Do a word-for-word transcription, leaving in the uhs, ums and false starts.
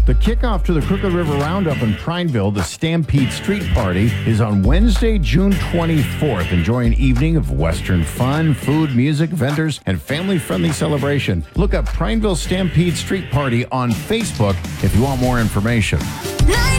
The kickoff to the Crooked River Roundup in Prineville, the Stampede Street Party, is on Wednesday, June twenty-fourth. Enjoy an evening of Western fun, food, music, vendors, and family-friendly celebration. Look up Prineville Stampede Street Party on Facebook if you want more information.